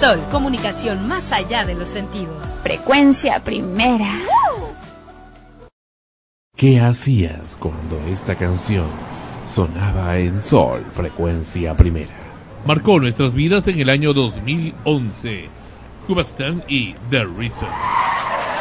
Sol, comunicación más allá de los sentidos. Frecuencia Primera. ¿Qué hacías cuando esta canción sonaba en Sol, Frecuencia Primera? Marcó nuestras vidas en el año 2011. Cubastan y The Reason.